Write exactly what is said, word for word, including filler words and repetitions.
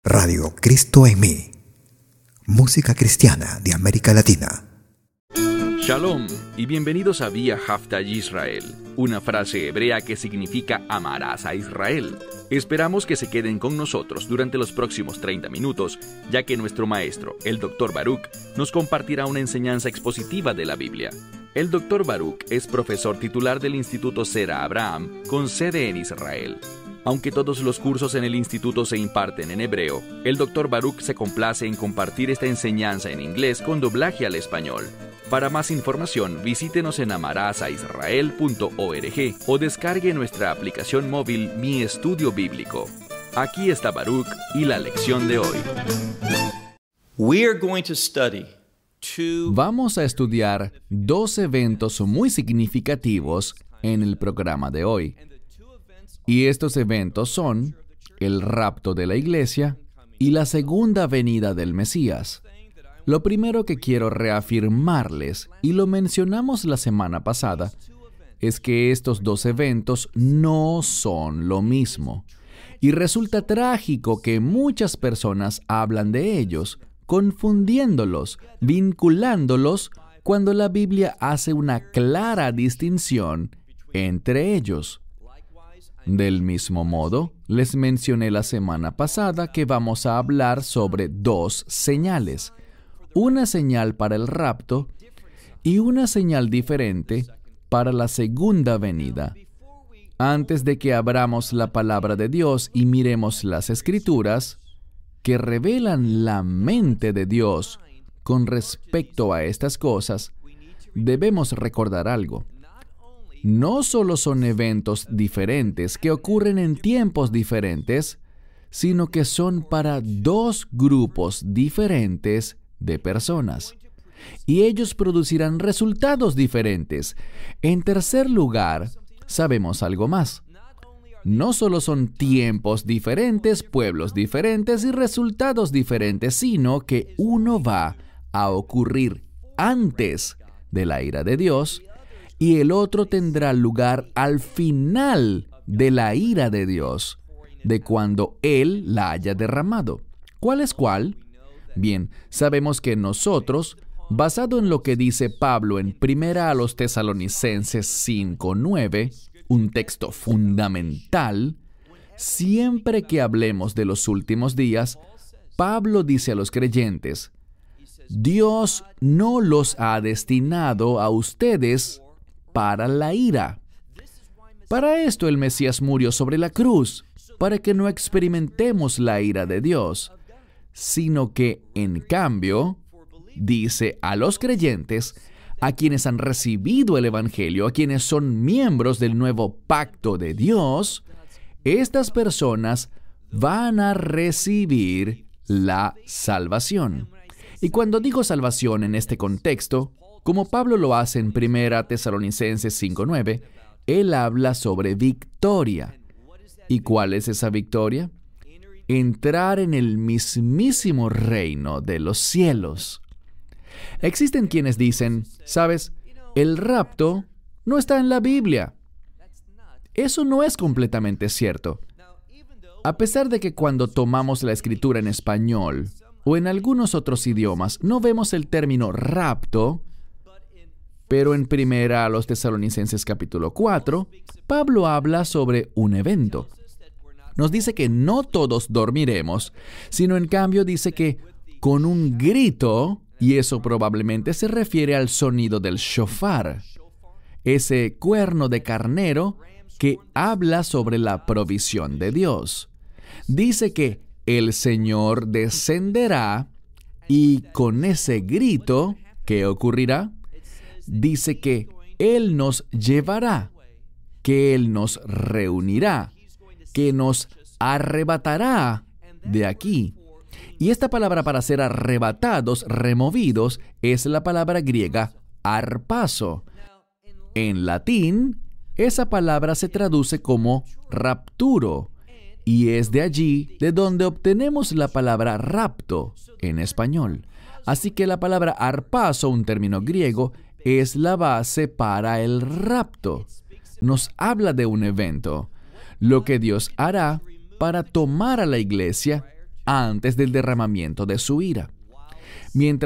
Radio Cristo en mí. Música cristiana de América Latina. Shalom y bienvenidos a Vía Hafta Yisrael, una frase hebrea que significa amarás a Israel. Esperamos que se queden con nosotros durante los próximos treinta minutos, ya que nuestro maestro, el doctor Baruch, nos compartirá una enseñanza expositiva de la Biblia. El doctor Baruch es profesor titular del Instituto Zera Abraham, con sede en Israel. Aunque todos los cursos en el instituto se imparten en hebreo, el doctor Baruch se complace en compartir esta enseñanza en inglés con doblaje al español. Para más información, visítenos en amarasaisrael punto org o descargue nuestra aplicación móvil Mi Estudio Bíblico. Aquí está Baruch y la lección de hoy. We are going to study two... Vamos a estudiar dos eventos muy significativos en el programa de hoy. Y estos eventos son el rapto de la iglesia y la segunda venida del Mesías. Lo primero que quiero reafirmarles, y lo mencionamos la semana pasada, es que estos dos eventos no son lo mismo. Y resulta trágico que muchas personas hablan de ellos, confundiéndolos, vinculándolos, cuando la Biblia hace una clara distinción entre ellos. Del mismo modo, les mencioné la semana pasada que vamos a hablar sobre dos señales. Una señal para el rapto y una señal diferente para la segunda venida. Antes de que abramos la palabra de Dios y miremos las Escrituras, que revelan la mente de Dios con respecto a estas cosas, debemos recordar algo. No solo son eventos diferentes que ocurren en tiempos diferentes, sino que son para dos grupos diferentes de personas. Y ellos producirán resultados diferentes. En tercer lugar, sabemos algo más. No solo son tiempos diferentes, pueblos diferentes y resultados diferentes, sino que uno va a ocurrir antes de la ira de Dios y el otro tendrá lugar al final de la ira de Dios, de cuando Él la haya derramado. ¿Cuál es cuál? Bien, sabemos que nosotros, basado en lo que dice Pablo en Primera a los Tesalonicenses cinco nueve, un texto fundamental, siempre que hablemos de los últimos días, Pablo dice a los creyentes, Dios no los ha destinado a ustedes para la ira. Para esto el Mesías murió sobre la cruz, para que no experimentemos la ira de Dios, sino que, en cambio, dice a los creyentes, a quienes han recibido el Evangelio, a quienes son miembros del nuevo pacto de Dios, estas personas van a recibir la salvación. Y cuando digo salvación en este contexto, como Pablo lo hace en Primera Tesalonicenses cinco nueve, él habla sobre victoria. ¿Y cuál es esa victoria? Entrar en el mismísimo reino de los cielos. Existen quienes dicen, ¿sabes? El rapto no está en la Biblia. Eso no es completamente cierto. A pesar de que cuando tomamos la escritura en español o en algunos otros idiomas no vemos el término rapto, pero en Primera a los Tesalonicenses capítulo cuatro, Pablo habla sobre un evento. Nos dice que no todos dormiremos, sino en cambio dice que con un grito, y eso probablemente se refiere al sonido del shofar, ese cuerno de carnero que habla sobre la provisión de Dios. Dice que el Señor descenderá y con ese grito, ¿qué ocurrirá? Dice que Él nos llevará, que Él nos reunirá, que nos arrebatará de aquí. Y esta palabra para ser arrebatados, removidos, es la palabra griega harpazo. En latín, esa palabra se traduce como rapturo, y es de allí de donde obtenemos la palabra rapto en español. Así que la palabra harpazo, un término griego, es la base para el rapto. Nos habla de un evento, lo que Dios hará para tomar a la iglesia antes del derramamiento de su ira. Mientras